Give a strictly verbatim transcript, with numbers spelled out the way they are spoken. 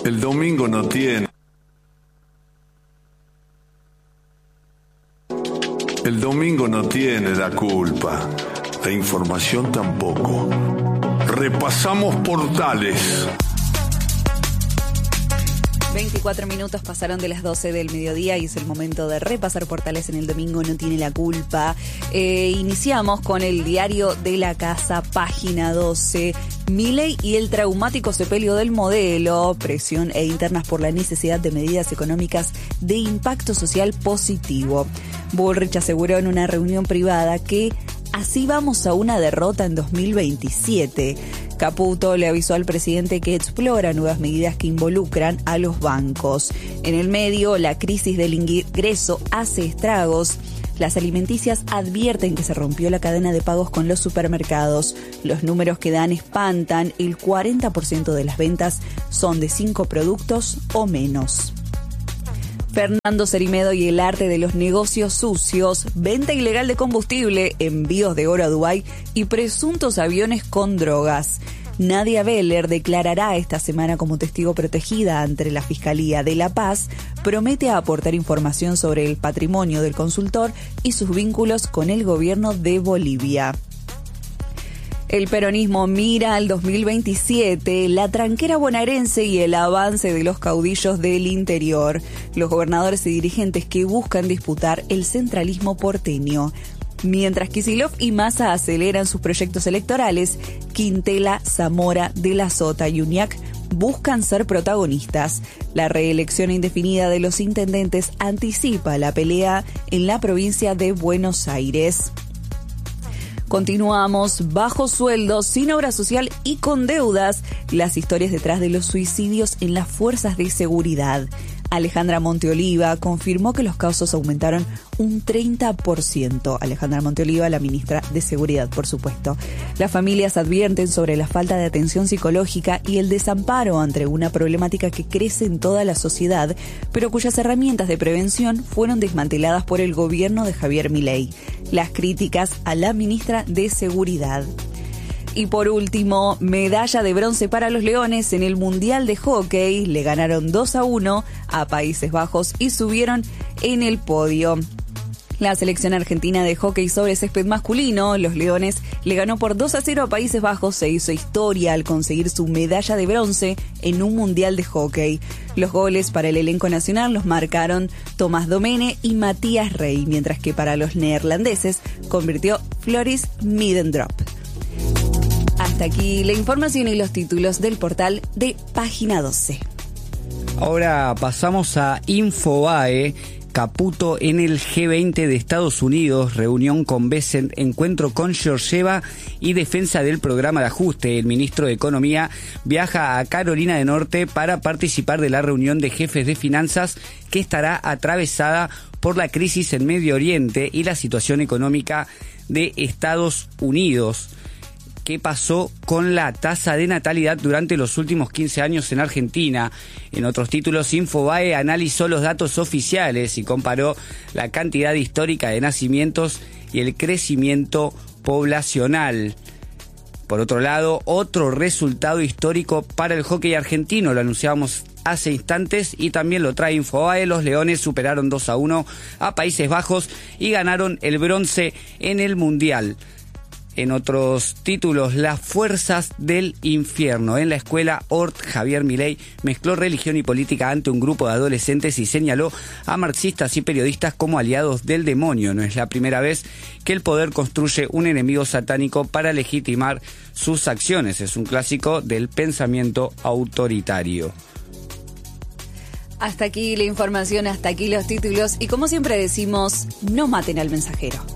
El domingo no tiene. El domingo no tiene la culpa. La información tampoco. Repasamos portales. veinticuatro minutos pasaron de las doce del mediodía y es el momento de repasar portales en el domingo no tiene la culpa. Eh, iniciamos con el diario de la casa, página doce. Milei y el traumático sepelio del modelo, presión e internas por la necesidad de medidas económicas de impacto social positivo. Bullrich aseguró en una reunión privada que así vamos a una derrota en dos mil veintisiete. Caputo le avisó al presidente que explora nuevas medidas que involucran a los bancos. En el medio, la crisis del ingreso hace estragos. Las alimenticias advierten que se rompió la cadena de pagos con los supermercados. Los números que dan espantan. El cuarenta por ciento de las ventas son de cinco productos o menos. Fernando Cerimedo y el arte de los negocios sucios, venta ilegal de combustible, envíos de oro a Dubái y presuntos aviones con drogas. Nadia Beller declarará esta semana como testigo protegida ante la Fiscalía de La Paz, promete aportar información sobre el patrimonio del consultor y sus vínculos con el gobierno de Bolivia. El peronismo mira al dos mil veintisiete, la tranquera bonaerense y el avance de los caudillos del interior, los gobernadores y dirigentes que buscan disputar el centralismo porteño. Mientras Kicillof y Massa aceleran sus proyectos electorales, Quintela, Zamora, De la Sota y Uñac buscan ser protagonistas. La reelección indefinida de los intendentes anticipa la pelea en la provincia de Buenos Aires. Continuamos, bajo sueldo, sin obra social y con deudas, las historias detrás de los suicidios en las fuerzas de seguridad. Alejandra Monteoliva confirmó que los casos aumentaron un treinta por ciento. Alejandra Monteoliva, la ministra de Seguridad, por supuesto. Las familias advierten sobre la falta de atención psicológica y el desamparo ante una problemática que crece en toda la sociedad, pero cuyas herramientas de prevención fueron desmanteladas por el gobierno de Javier Milei. Las críticas a la ministra de Seguridad. Y por último, medalla de bronce para los Leones en el Mundial de Hockey. Le ganaron dos a uno a Países Bajos y subieron en el podio. La selección argentina de hockey sobre césped masculino, los Leones, le ganó por dos a cero a Países Bajos. Se hizo historia al conseguir su medalla de bronce en un Mundial de Hockey. Los goles para el elenco nacional los marcaron Tomás Domene y Matías Rey, mientras que para los neerlandeses convirtió Floris Middendorp. Hasta aquí la información y los títulos del portal de Página doce. Ahora pasamos a Infobae. Caputo en el G veinte de Estados Unidos, reunión con Bessent, encuentro con Georgieva y defensa del programa de ajuste. El ministro de Economía viaja a Carolina del Norte para participar de la reunión de jefes de finanzas que estará atravesada por la crisis en Medio Oriente y la situación económica de Estados Unidos. ¿Qué pasó con la tasa de natalidad durante los últimos quince años en Argentina? En otros títulos, Infobae analizó los datos oficiales y comparó la cantidad histórica de nacimientos y el crecimiento poblacional. Por otro lado, otro resultado histórico para el hockey argentino, lo anunciábamos hace instantes y también lo trae Infobae. Los Leones superaron dos a uno a Países Bajos y ganaron el bronce en el Mundial. En otros títulos, las fuerzas del infierno. En la escuela Hort, Javier Milei mezcló religión y política ante un grupo de adolescentes y señaló a marxistas y periodistas como aliados del demonio. No es la primera vez que el poder construye un enemigo satánico para legitimar sus acciones. Es un clásico del pensamiento autoritario. Hasta aquí la información, hasta aquí los títulos y como siempre decimos, no maten al mensajero.